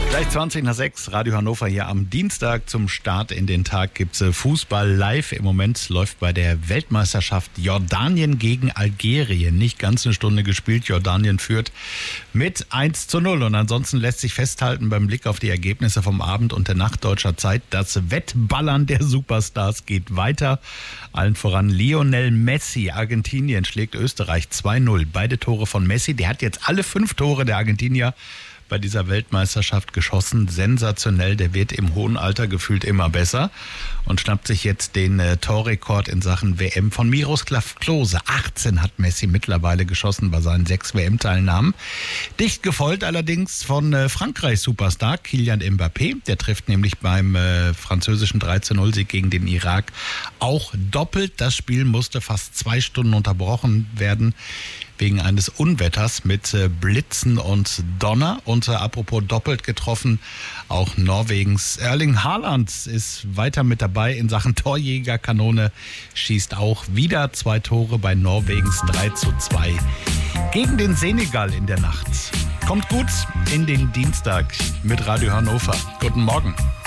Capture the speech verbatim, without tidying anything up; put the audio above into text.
Gleich zwanzig nach sechs, Radio Hannover hier am Dienstag zum Start in den Tag gibt's Fußball live. Im Moment läuft bei der Weltmeisterschaft Jordanien gegen Algerien. Nicht ganz eine Stunde gespielt, Jordanien führt mit eins zu null. Und ansonsten lässt sich festhalten beim Blick auf die Ergebnisse vom Abend und der Nacht deutscher Zeit, das Wettballern der Superstars geht weiter. Allen voran Lionel Messi. Argentinien schlägt Österreich zwei null. Beide Tore von Messi. Der hat jetzt alle fünf Tore der Argentinier bei dieser Weltmeisterschaft geschossen. Sensationell, der wird im hohen Alter gefühlt immer besser und schnappt sich jetzt den äh, Torrekord in Sachen W M von Miroslav Klose. achtzehn hat Messi mittlerweile geschossen bei seinen sechs W M-Teilnahmen. Dicht gefolgt allerdings von äh, Frankreichs Superstar Kylian Mbappé. Der trifft nämlich beim äh, französischen drei zu null Sieg gegen den Irak auch doppelt. Das Spiel musste fast zwei Stunden unterbrochen werden wegen eines Unwetters mit äh, Blitzen und Donner. Und äh, apropos doppelt getroffen, auch Norwegens Erling Haaland ist weiter mit dabei in Sachen Torjägerkanone, schießt auch wieder zwei Tore bei Norwegens drei zu zwei gegen den Senegal in der Nacht. Kommt gut in den Dienstag mit Radio Hannover. Guten Morgen.